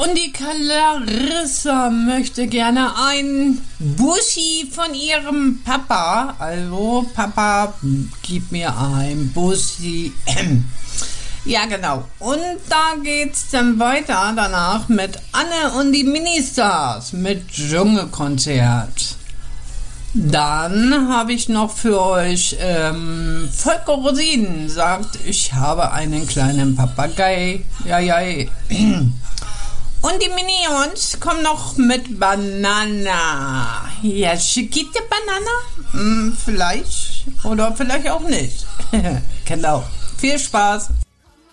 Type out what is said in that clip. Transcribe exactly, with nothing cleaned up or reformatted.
und die Clarissa möchte gerne ein Bussi von ihrem Papa. Also, Papa, gib mir ein Bussi. Ja, genau. Und da geht's dann weiter danach mit Anne und die Ministars mit Dschungelkonzert. Dann habe ich noch für euch ähm, Volker Rosinen sagt, ich habe einen kleinen Papagei. Ja, ja. Und die Minions kommen noch mit Banana. Ja, Chiquite Banana? Hm, vielleicht. Oder vielleicht auch nicht. Genau. Viel Spaß.